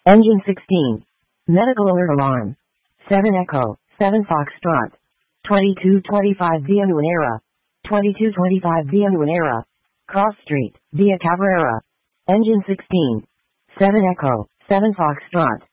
Engine 16. Medical alert alarm. 7 Echo, 7 Foxtrot. 2225 Via Nuera. 2225 Via Nuera. Cross Street, Via Cabrera. Engine 16. 7 Echo, 7 Foxtrot.